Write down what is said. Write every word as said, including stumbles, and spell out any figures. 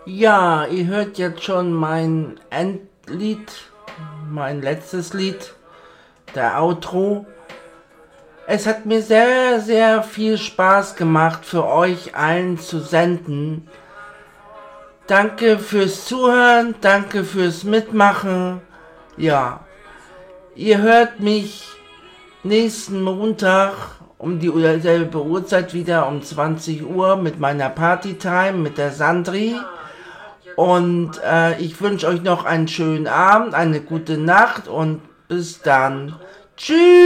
Ja, ihr hört jetzt schon mein Endlied, mein letztes Lied, der Outro. Es hat mir sehr, sehr viel Spaß gemacht, für euch allen zu senden. Danke fürs Zuhören, danke fürs Mitmachen. Ja, ihr hört mich nächsten Montag um dieselbe Uhrzeit wieder um zwanzig Uhr mit meiner Partytime mit der Sandri. Und äh, ich wünsche euch noch einen schönen Abend, eine gute Nacht und bis dann. Tschüss!